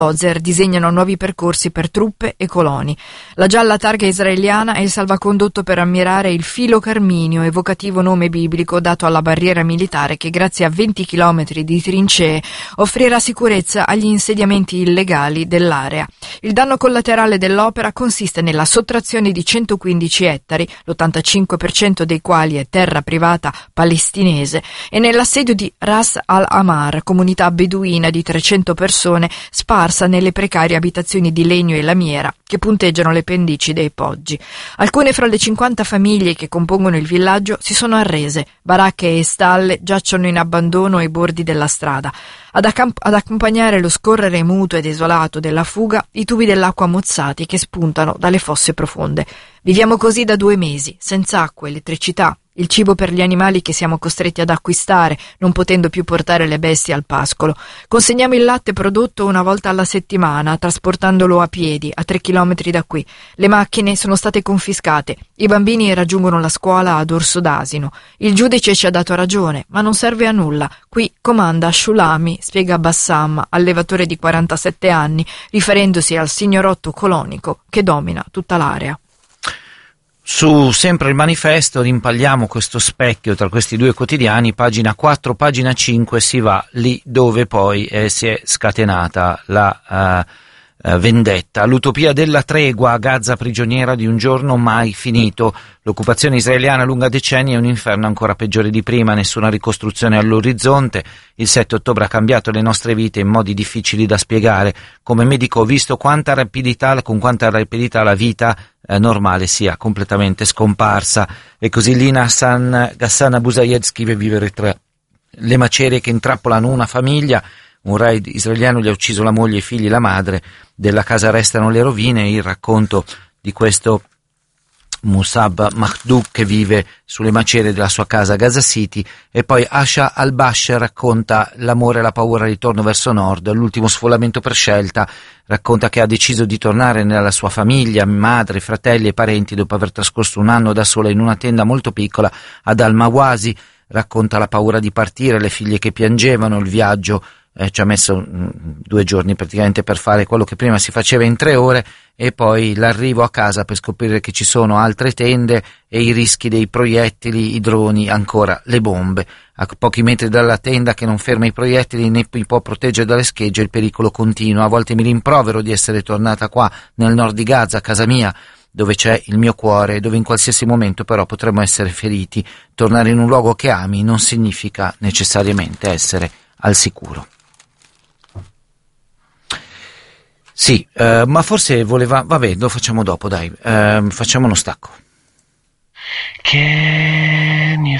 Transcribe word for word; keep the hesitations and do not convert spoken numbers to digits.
bulldozer disegnano nuovi percorsi per truppe e coloni. La gialla targa israeliana è il salvacondotto per ammirare il filo carminio, evocativo nome biblico dato alla barriera militare che grazie a venti chilometri di trincee offrirà sicurezza agli insediamenti illegali dell'area. Il danno collaterale dell'opera consiste nella sottrazione di centoquindici ettari, l'ottantacinque per cento dei quali è terra privata palestinese, e nell'assedio di Ras al-Amar, comunità beduina di trecento persone sparse nelle precarie abitazioni di legno e lamiera che punteggiano le pendici dei poggi. Alcune fra le cinquanta famiglie che compongono il villaggio si sono arrese, baracche e stalle giacciono in abbandono ai bordi della strada. Ad, accamp- ad accompagnare lo scorrere muto ed desolato della fuga, i tubi dell'acqua mozzati che spuntano dalle fosse profonde. Viviamo così da due mesi, senza acqua, elettricità, il cibo per gli animali che siamo costretti ad acquistare, non potendo più portare le bestie al pascolo. Consegniamo il latte prodotto una volta alla settimana, trasportandolo a piedi, a tre chilometri da qui. Le macchine sono state confiscate. I bambini raggiungono la scuola a dorso d'asino. Il giudice ci ha dato ragione, ma non serve a nulla. Qui comanda Shulami, spiega Bassam, allevatore di quarantasette anni, riferendosi al signorotto colonico che domina tutta l'area. Su sempre il manifesto rimpagliamo questo specchio tra questi due quotidiani, pagina quattro, pagina cinque, si va lì dove poi eh, si è scatenata la uh, uh, vendetta. L'utopia della tregua, Gaza prigioniera di un giorno mai finito. L'occupazione israeliana lunga decenni è un inferno ancora peggiore di prima, nessuna ricostruzione all'orizzonte. Il sette ottobre ha cambiato le nostre vite in modi difficili da spiegare. Come medico ho visto quanta rapidità, con quanta rapidità la vita eh, normale sia completamente scomparsa. E così Lina Hassan, Ghassan Abu Zayed scrive: vivere tra le macerie che intrappolano una famiglia. Un raid israeliano gli ha ucciso la moglie, i figli, la madre. Della casa restano le rovine. Il racconto di questo Musab Mahdouk che vive sulle macerie della sua casa a Gaza City. E poi Asha al-Basher racconta l'amore e la paura al ritorno verso nord, l'ultimo sfollamento per scelta. Racconta che ha deciso di tornare nella sua famiglia, madre, fratelli e parenti, dopo aver trascorso un anno da sola in una tenda molto piccola ad Al-Mawasi. Racconta la paura di partire, le figlie che piangevano, il viaggio eh, ci ha messo mh, due giorni praticamente per fare quello che prima si faceva in tre ore, e poi l'arrivo a casa per scoprire che ci sono altre tende e i rischi dei proiettili, i droni, ancora le bombe. A pochi metri dalla tenda che non ferma i proiettili né mi può proteggere dalle schegge, il pericolo continua. A volte mi rimprovero di essere tornata qua nel nord di Gaza, a casa mia, dove c'è il mio cuore, dove in qualsiasi momento però potremmo essere feriti. Tornare in un luogo che ami non significa necessariamente essere al sicuro. Sì, eh, ma forse voleva... Vabbè, lo facciamo dopo, dai. Eh, facciamo uno stacco. Che